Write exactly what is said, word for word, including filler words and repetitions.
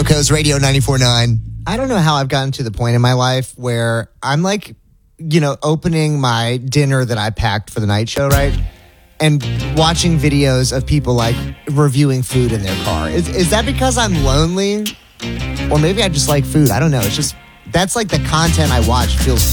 Coast Radio ninety-four point nine. I don't know how I've gotten to the point in my life where I'm like, you know, opening my dinner that I packed for the night show, right? And watching videos of people like reviewing food in their car. Is, is that because I'm lonely? Or maybe I just like food. I don't know. It's just, that's like the content I watch feels